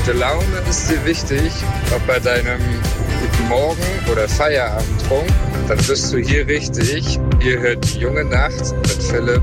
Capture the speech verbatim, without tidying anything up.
Gute Laune ist dir wichtig, auch bei deinem guten Morgen oder Feierabendtrunk, dann bist du hier richtig. Ihr hört die junge Nacht mit Philipp